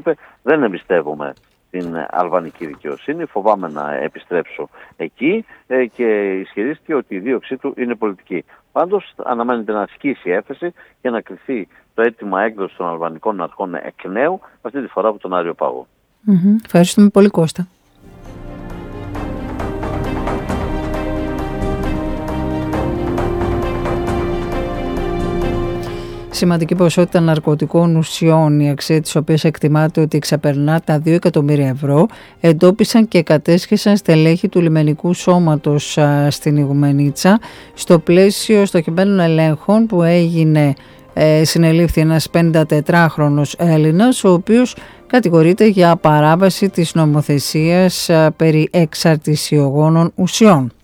είπε, δεν εμπιστεύομαι την αλβανική δικαιοσύνη, φοβάμαι να επιστρέψω εκεί και ισχυρίστηκε ότι η δίωξή του είναι πολιτική. Πάντως αναμένεται να ασκήσει έφεση και να κριθεί το αίτημα έκδοση των αλβανικών αρχών εκ νέου, αυτή τη φορά από τον Άριο Πάγο. Ευχαριστούμε πολύ, Κώστα. Σημαντική ποσότητα ναρκωτικών ουσιών, η αξία της οποίας εκτιμάται ότι ξεπερνά τα 2 εκατομμύρια ευρώ, εντόπισαν και κατέσχεσαν στελέχη του λιμενικού σώματος στην Ιγουμενίτσα. Στο πλαίσιο στοχευμένων ελέγχων που έγινε, συνελήφθη ένας 54χρονος Έλληνας, ο οποίος κατηγορείται για παράβαση της νομοθεσίας περί εξαρτησιογόνων ουσιών.